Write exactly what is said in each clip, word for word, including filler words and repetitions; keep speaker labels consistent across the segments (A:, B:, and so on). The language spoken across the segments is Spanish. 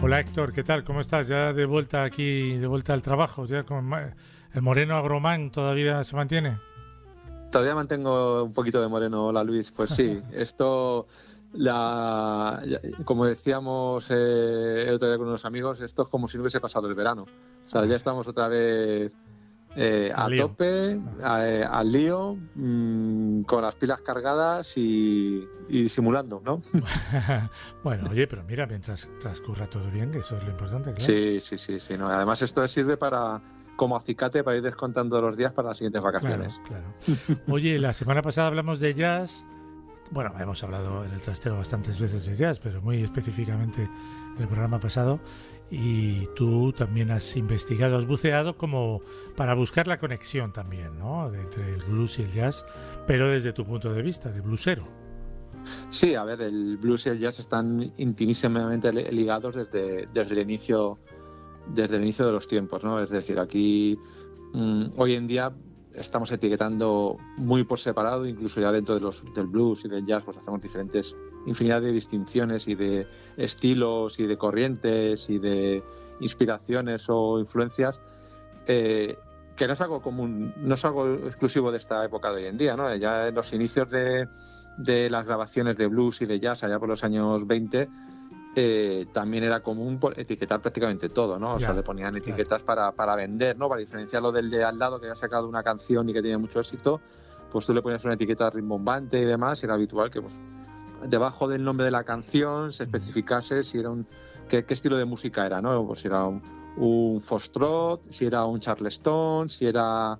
A: Hola Héctor, ¿qué tal? ¿Cómo estás? Ya de vuelta aquí, de vuelta al trabajo, ya con ma- el moreno agromán todavía se mantiene.
B: Todavía mantengo un poquito de moreno, hola Luis. Pues sí, esto, la, ya- como decíamos eh, el otro día con unos amigos, esto es como si no hubiese pasado el verano. O sea, ya estamos otra vez eh,
A: Al
B: a
A: lío.
B: tope, a- eh, al lío, mm, con las pilas cargadas y, y simulando, ¿no?
A: Bueno, oye, pero mira, mientras transcurra todo bien, que eso es lo importante, claro.
B: Sí, sí, sí, sí. No. Además, esto sirve para como acicate para ir descontando los días para las siguientes
A: Claro,
B: vacaciones.
A: claro. Oye, la semana pasada hablamos de jazz. Bueno, hemos hablado en el trastero bastantes veces de jazz, pero muy específicamente en el programa pasado. Y tú también has investigado, has buceado como para buscar la conexión también, ¿no? De entre el blues y el jazz, pero desde tu punto de vista, de bluesero.
B: Sí, a ver, el blues y el jazz están intimísimamente li- ligados desde, desde el inicio, desde el inicio de los tiempos, ¿no? Es decir, aquí mm, hoy en día estamos etiquetando muy por separado, incluso ya dentro de los, del blues y del jazz, pues hacemos diferentes infinidad de distinciones y de estilos y de corrientes y de inspiraciones o influencias, eh, que no es algo común, no es algo exclusivo de esta época de hoy en día, ¿no? Ya en los inicios de, de las grabaciones de blues y de jazz, allá por los años veinte, eh, también era común por etiquetar prácticamente todo, ¿no? O sea, le
A: Ya,
B: ponían
A: claro.
B: etiquetas para, para vender, ¿no? Para diferenciarlo del de al lado que había sacado una canción y que tenía mucho éxito, pues tú le ponías una etiqueta rimbombante y demás, y era habitual que pues, debajo del nombre de la canción se especificase si era un qué, qué estilo de música era, ¿no? Pues si era un, un foxtrot, si era un charleston, si era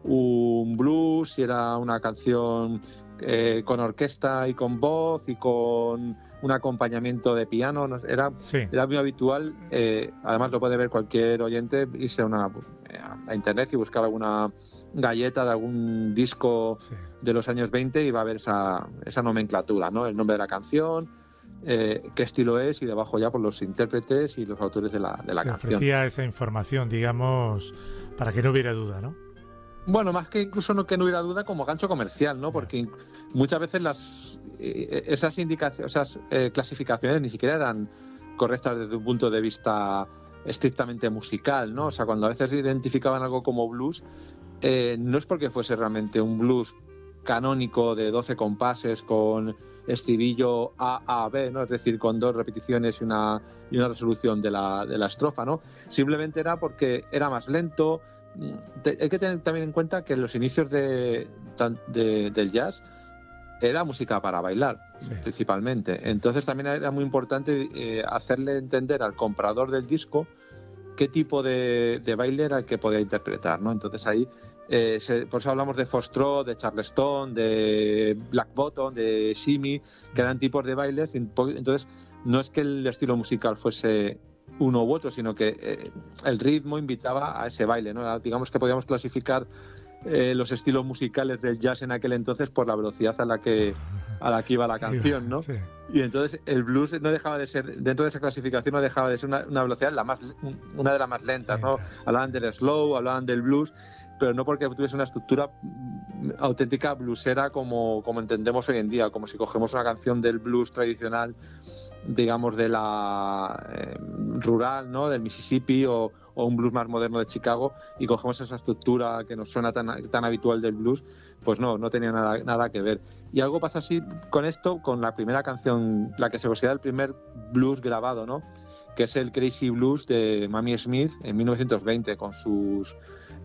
B: un blues, si era una canción eh, con orquesta y con voz y con un acompañamiento de piano, no sé, era,
A: Sí,
B: era muy habitual, eh, además lo puede ver cualquier oyente, irse a, una, a internet y buscar alguna galleta de algún disco
A: sí.
B: de los años veinte y va a haber esa, esa nomenclatura, ¿no? El nombre de la canción, eh, qué estilo es y debajo ya por los intérpretes y los autores de la, de la
A: Se
B: canción.
A: ofrecía esa información, digamos, para que no hubiera duda, ¿no?
B: Bueno, más que incluso no que no hubiera duda como gancho comercial, ¿no?
A: Ya.
B: Porque muchas veces las eh, esas indicaciones, esas eh, clasificaciones ni siquiera eran correctas desde un punto de vista estrictamente musical, ¿no? O sea, cuando a veces identificaban algo como blues, eh, no es porque fuese realmente un blues canónico de doce compases con estribillo A, A, B, ¿no? Es decir, con dos repeticiones y una, y una resolución de la, de la estrofa, ¿no? Simplemente era porque era más lento. Te, hay que tener también en cuenta que en los inicios de, de, del jazz era música para bailar,
A: Sí.
B: principalmente. Entonces también era muy importante eh, hacerle entender al comprador del disco qué tipo de, de baile era el que podía interpretar, ¿no? Entonces ahí, eh, se, por eso hablamos de foxtrot, de charleston, de black bottom, de shimmy, que eran tipos de bailes. Entonces no es que el estilo musical fuese uno u otro, sino que eh, el ritmo invitaba a ese baile, ¿no? Digamos que podíamos clasificar eh, los estilos musicales del jazz en aquel entonces por la velocidad a la que a la que iba la
A: Sí,
B: canción, ¿no?
A: sí.
B: Y entonces el blues no dejaba de ser, dentro de esa clasificación no dejaba de ser una, una velocidad la más, una de las más lentas, ¿no?
A: Lentas.
B: Hablaban del slow, hablaban del blues, pero no porque tuviese una estructura auténtica bluesera como, como entendemos hoy en día, como si cogemos una canción del blues tradicional, digamos, de la eh, rural, ¿no? Del Mississippi o, o un blues más moderno de Chicago y cogemos esa estructura que nos suena tan, tan habitual del blues, pues no, no tenía nada, nada que ver. Y algo pasa así con esto, con la primera canción, la que se considera el primer blues grabado, ¿no? Que es el Crazy Blues de Mamie Smith en mil novecientos veinte con sus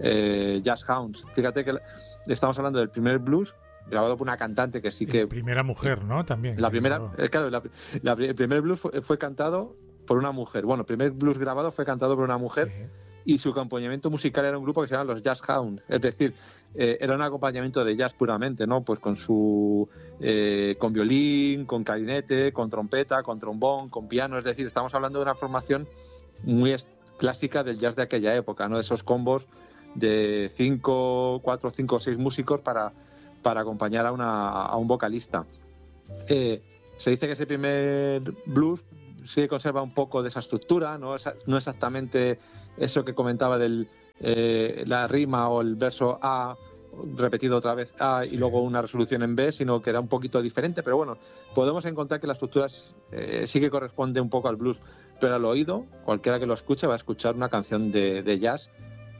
B: eh, Jazz Hounds. Fíjate que estamos hablando del primer blues grabado por una cantante que sí
A: Y
B: que...
A: primera mujer, ¿no? También.
B: La
A: Que
B: primera,
A: grabó.
B: eh, claro, la, la, el primer blues fue, fue cantado por una mujer. Bueno, el primer blues grabado fue cantado por una
A: Sí.
B: mujer y su acompañamiento musical era un grupo que se llama los Jazz Hounds, es decir, eh, era un acompañamiento de jazz puramente, ¿no? Pues con su eh, con violín, con clarinete, con trompeta, con trombón, con piano, es decir, estamos hablando de una formación muy clásica del jazz de aquella época, ¿no? De esos combos de cinco, cuatro, cinco, seis músicos para, para acompañar a, una, a un vocalista. Eh, se dice que ese primer blues sí conserva un poco de esa estructura, no, Esa, no exactamente eso que comentaba del eh, la rima o el verso A repetido otra vez A
A: Sí.
B: y luego una resolución en B, sino que era un poquito diferente, pero bueno, podemos encontrar que la estructura eh, sí que corresponde un poco al blues, pero al oído, cualquiera que lo escuche va a escuchar una canción de, de jazz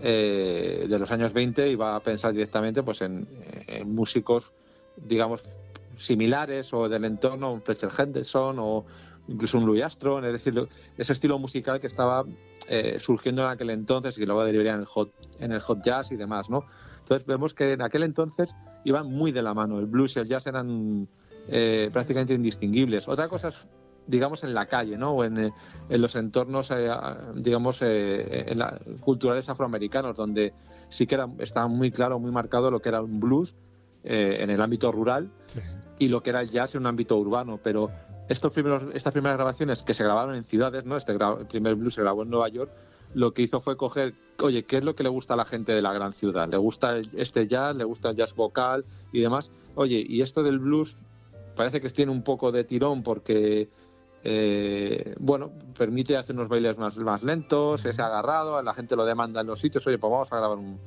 B: eh, de los años veinte y va a pensar directamente pues en, en músicos, digamos, similares o del entorno, un Fletcher Henderson o incluso un Louis Armstrong, es decir, ese estilo musical que estaba eh, surgiendo en aquel entonces y que luego derivaría en el hot, en el hot jazz y demás, ¿no? Entonces vemos que en aquel entonces iban muy de la mano, el blues y el jazz eran eh, prácticamente indistinguibles. Otra cosa es, digamos, en la calle, ¿no? O en, en los entornos, eh, digamos, eh, en la, culturales afroamericanos, donde sí que era, estaba muy claro, muy marcado lo que era un blues eh, en el ámbito rural
A: Sí.
B: y lo que era el jazz en un ámbito urbano, pero
A: Sí.
B: estos primeros, estas primeras grabaciones que se grabaron en ciudades, ¿no? Este gra- el primer blues se grabó en Nueva York, lo que hizo fue coger, oye, ¿qué es lo que le gusta a la gente de la gran ciudad? ¿Le gusta este jazz? ¿Le gusta el jazz vocal y demás? Oye, y esto del blues parece que tiene un poco de tirón porque, eh, bueno, permite hacer unos bailes más, más lentos, es agarrado, la gente lo demanda en los sitios, oye, pues vamos a grabar un,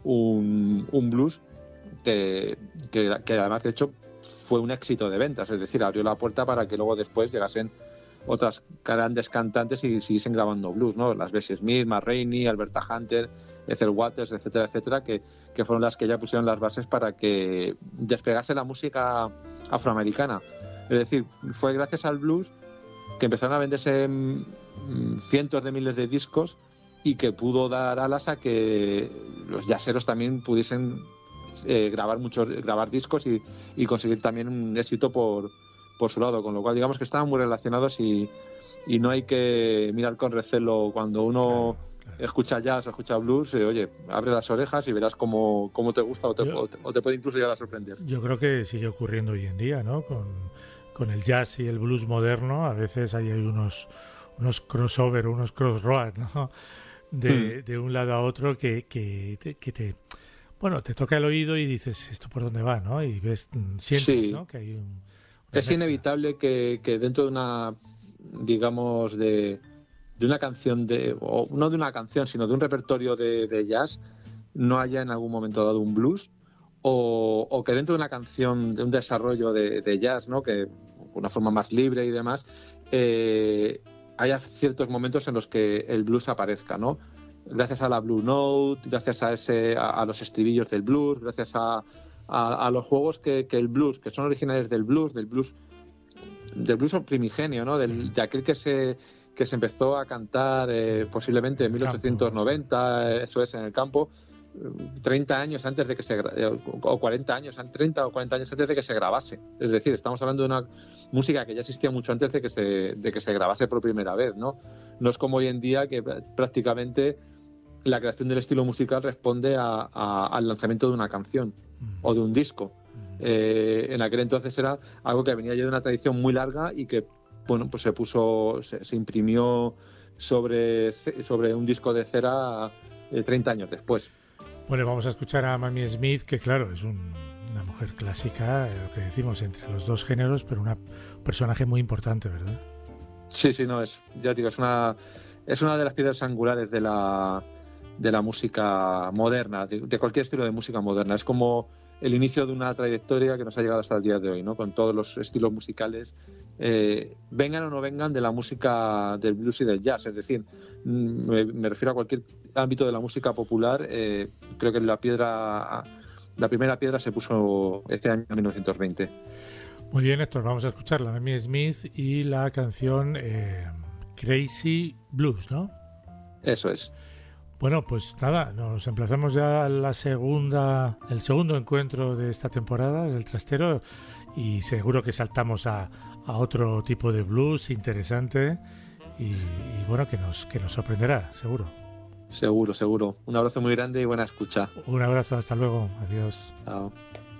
B: un, un blues que, que, que además, de hecho, fue un éxito de ventas, es decir, abrió la puerta para que luego después llegasen otras grandes cantantes y siguiesen grabando blues, ¿no? Las Bessie Smith, Ma Rainey, Alberta Hunter, Ethel Waters, etcétera, etcétera, que, que fueron las que ya pusieron las bases para que despegase la música afroamericana. Es decir, fue gracias al blues que empezaron a venderse mm, cientos de miles de discos y que pudo dar alas a que los jazzeros también pudiesen eh, grabar muchos grabar discos y, y conseguir también un éxito por por su lado, con lo cual digamos que estaban muy relacionados y, y no hay que mirar con recelo cuando uno
A: Claro, claro.
B: escucha jazz o escucha blues, eh, oye, abre las orejas y verás cómo, cómo te gusta o te,
A: Yo-
B: o te- o te puede incluso llegar a sorprender.
A: Yo creo que sigue ocurriendo hoy en día, ¿no? Con, con el jazz y el blues moderno, a veces hay unos, unos crossover, unos crossroads, ¿no? De, de un lado a otro que, que, te, que te, bueno, te toca el oído y dices, ¿esto por dónde va, no? Y ves, mm, sientes,
B: Sí.
A: ¿no? Que hay un, una
B: Es
A: mezcla.
B: inevitable que, que dentro de una, digamos, de, de una canción, de o no de una canción, sino de un repertorio de, de jazz, no haya en algún momento dado un blues, o, o que dentro de una canción, de un desarrollo de, de jazz, ¿no? Que una forma más libre y demás, eh, haya ciertos momentos en los que el blues aparezca, ¿no? Gracias a la Blue Note, gracias a, ese, a, a los estribillos del blues, gracias a A, a los juegos que, que el blues, que son originales del blues, del blues, del blues primigenio, ¿no? Del, de aquel que se que se empezó a cantar eh, posiblemente en
A: En el
B: mil ochocientos noventa,
A: campo,
B: eh, eso es, en el campo, eh, treinta años antes de que se gra- eh, o cuarenta años, treinta o cuarenta años antes de que se grabase. Es decir, estamos hablando de una música que ya existía mucho antes de que se, de que se grabase por primera vez, ¿no? No es como hoy en día que prácticamente la creación del estilo musical responde a, a, al lanzamiento de una canción
A: Mm,
B: o de un disco.
A: mm.
B: Eh, en aquel entonces era algo que venía ya de una tradición muy larga y que, bueno, pues se puso, se, se imprimió sobre, ce- sobre un disco de cera eh, treinta años después.
A: Bueno, vamos a escuchar a Mamie Smith, que claro, es un- una mujer clásica, eh, lo que decimos, entre los dos géneros, pero una, un personaje muy importante, ¿verdad?
B: Sí, sí, no, es, ya digo, es una, es una de las piedras angulares de la, de la música moderna, de, de cualquier estilo de música moderna. Es como el inicio de una trayectoria que nos ha llegado hasta el día de hoy, ¿no? Con todos los estilos musicales, eh, vengan o no vengan de la música del blues y del jazz. Es decir, me, me refiero a cualquier ámbito de la música popular. Eh, creo que la piedra, la primera piedra se puso este año mil novecientos veinte.
A: Muy bien, Héctor, vamos a escuchar la Mamie Smith y la canción eh, Crazy Blues, ¿no?
B: Eso es.
A: Bueno, pues nada, nos emplazamos ya a la segunda, el segundo encuentro de esta temporada del Trastero y seguro que saltamos a, a otro tipo de blues interesante y, y bueno, que nos, que nos sorprenderá, seguro.
B: Seguro, seguro. Un abrazo muy grande y buena escucha.
A: Un abrazo, hasta luego, adiós.
B: Chao.